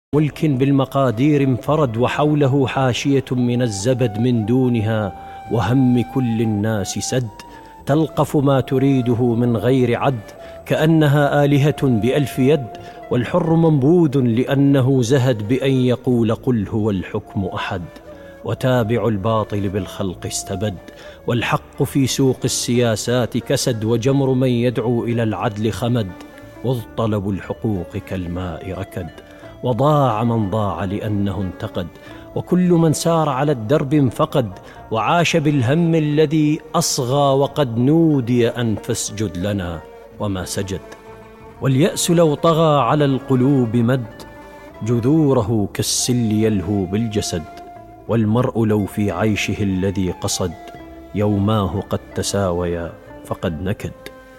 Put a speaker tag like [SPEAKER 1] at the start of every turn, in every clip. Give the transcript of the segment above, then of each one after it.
[SPEAKER 1] ملك بالمقادير انفرد، وحوله حاشية من الزبد من دونها وهم كل الناس سد، تلقف ما تريده من غير عد، كأنها آلهة بألف يد، والحر منبوذ لأنه زهد بأن يقول قل هو الحكم أحد، وتابع الباطل بالخلق استبد، والحق في سوق السياسات كسد، وجمر من يدعو إلى العدل خمد، وذ طلب الحقوق كالماء ركد، وضاع من ضاع لأنه انتقد، وكل من سار على الدرب انفقد، وعاش بالهم الذي أصغى، وقد نودي أن فاسجد لنا وما سجد، واليأس لو طغى على القلوب مد جذوره كالسل يلهو بالجسد، والمرء لو في عيشه الذي قصد يوماه قد تساويا فقد نكد،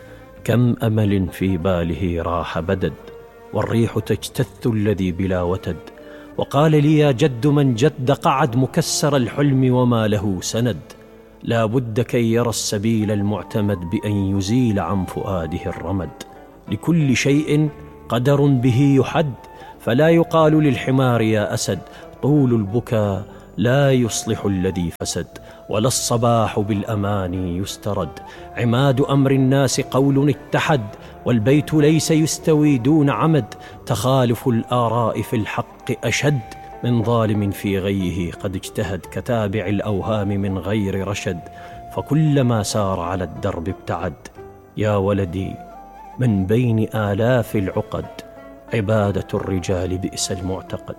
[SPEAKER 1] كم أمل في باله راح بدد، والريح تجتث الذي بلا وتد، وقال لي يا جد من جد قعد مكسر الحلم وما له سند، لا بد كي يرى السبيل المعتمد بأن يزيل عن فؤاده الرمد، لكل شيء قدر به يحد، فلا يقال للحمار يا أسد، طول البكاء لا يصلح الذي فسد، ولا الصباح بالأماني يسترد، عماد أمر الناس قول اتحد، والبيت ليس يستوي دون عمد، تخالف الآراء في الحق أشد من ظالم في غيه قد اجتهد، كتابع الأوهام من غير رشد، فكلما سار على الدرب ابتعد، يا ولدي من بين آلاف العقد عبادة الرجال بئس المعتقد.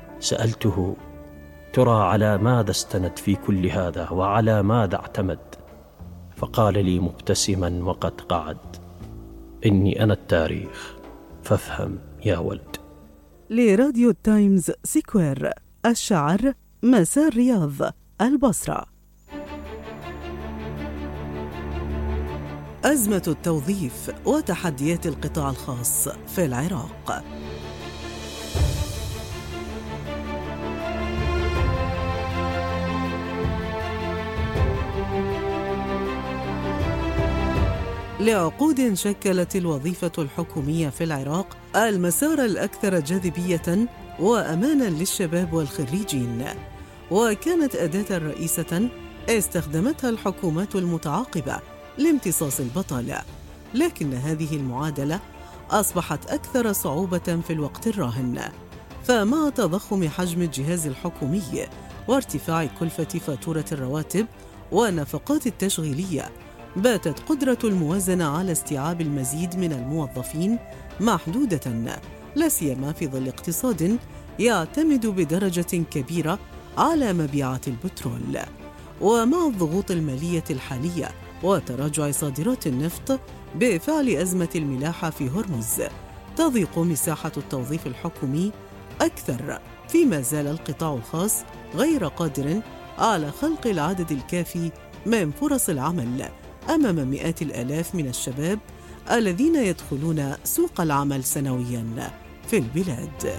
[SPEAKER 1] سألته ترى على ماذا استند في كل هذا وعلى ماذا اعتمد؟ فقال لي مبتسما وقد قعد: إني أنا التاريخ فافهم يا ولد.
[SPEAKER 2] لراديو تايمز سكوير، الشعر مساء الرياض، البصرة. أزمة التوظيف وتحديات القطاع الخاص في العراق. لعقود شكلت الوظيفة الحكومية في العراق المسار الأكثر جاذبية وأماناً للشباب والخريجين، وكانت أداة رئيسة استخدمتها الحكومات المتعاقبة لامتصاص البطالة، لكن هذه المعادلة أصبحت أكثر صعوبة في الوقت الراهن، فمع تضخم حجم الجهاز الحكومي وارتفاع كلفة فاتورة الرواتب والنفقات التشغيلية، باتت قدرة الموازنة على استيعاب المزيد من الموظفين محدودة، لا سيما في ظل اقتصاد يعتمد بدرجة كبيرة على مبيعات البترول. ومع الضغوط المالية الحالية وتراجع صادرات النفط بفعل أزمة الملاحة في هرمز، تضيق مساحة التوظيف الحكومي أكثر، فيما زال القطاع الخاص غير قادر على خلق العدد الكافي من فرص العمل أمام مئات الآلاف من الشباب الذين يدخلون سوق العمل سنوياً في البلاد.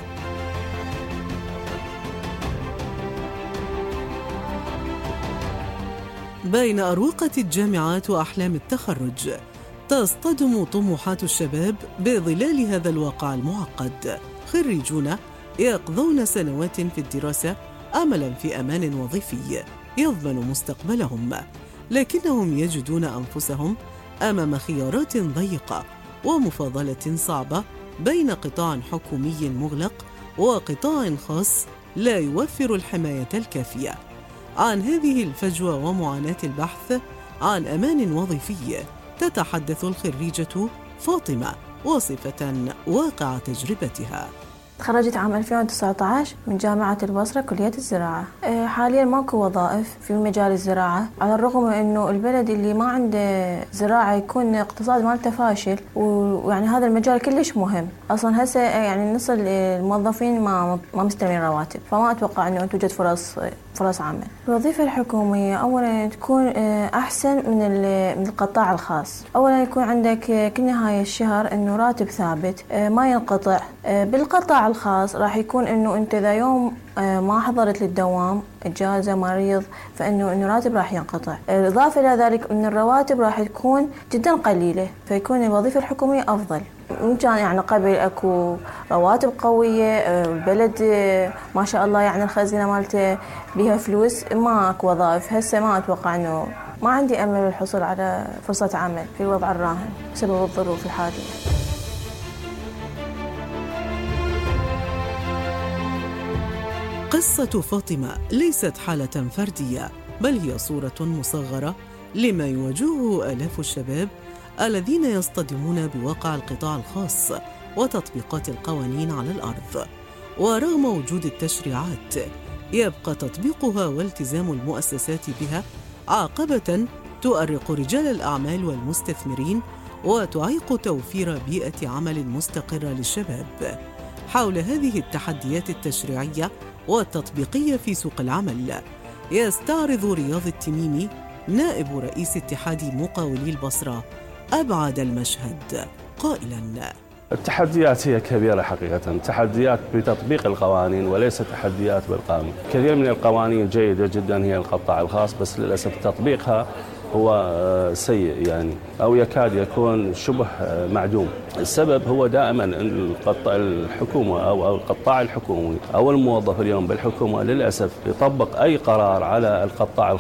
[SPEAKER 2] بين أروقة الجامعات وأحلام التخرج، تصطدم طموحات الشباب بظلال هذا الواقع المعقد. خريجون يقضون سنوات في الدراسة أملاً في أمان وظيفي يضمن مستقبلهم، لكنهم يجدون أنفسهم أمام خيارات ضيقة ومفاضلة صعبة بين قطاع حكومي مغلق وقطاع خاص لا يوفر الحماية الكافية. عن هذه الفجوة ومعاناة البحث عن أمان وظيفي تتحدث الخريجة فاطمة واصفة واقع تجربتها.
[SPEAKER 3] تخرجت عام 2019 من جامعة البصرة كلية الزراعة. حاليا ماكو وظائف في مجال الزراعة، على الرغم من انه البلد اللي ما عنده زراعة يكون اقتصاد مالته فاشل، ويعني هذا المجال كلش مهم. اصلا هسه يعني نص الموظفين ما مستلمين رواتب، فما اتوقع انه توجد فرص عمل. الوظيفة الحكومية أولاً تكون أحسن من القطاع الخاص. أولاً يكون عندك كل نهاية الشهر إنه راتب ثابت ما ينقطع. بالقطاع الخاص راح يكون إنه أنت إذا يوم ما حضرت للدوام، إجازة، مريض، فإنه راتب راح ينقطع. إضافة إلى ذلك إن الرواتب راح تكون جدا قليلة، فيكون الوظيفة الحكومية أفضل. من كان يعني قبل اكو رواتب قويه، البلد ما شاء الله يعني الخزينه مالته بيها فلوس، ما اكو وظائف. هسه ما اتوقع انه ما عندي امل بالحصول على فرصه عمل في الوضع الراهن بسبب الظروف الحاليه.
[SPEAKER 2] قصة فاطمة ليست حالة فردية، بل هي صورة مصغرة لما يواجهه آلاف الشباب الذين يصطدمون بواقع القطاع الخاص وتطبيقات القوانين على الأرض. ورغم وجود التشريعات، يبقى تطبيقها والتزام المؤسسات بها عقبة تؤرق رجال الأعمال والمستثمرين وتعيق توفير بيئة عمل مستقرة للشباب. حول هذه التحديات التشريعية والتطبيقية في سوق العمل يستعرض رياض التميمي نائب رئيس اتحاد مقاولي البصرة أبعاد المشهد قائلاً:
[SPEAKER 4] التحديات هي كبيرة حقيقة، تحديات بتطبيق القوانين وليس تحديات بالقانون. كثير من القوانين جيدة جدا هي القطاع الخاص، بس للأسف تطبيقها هو سيء يعني أو يكاد يكون شبه معدوم. السبب هو دائما أن الحكومة أو القطاع الحكومي أو الموظف اليوم بالحكومة للأسف يطبق أي قرار على القطاع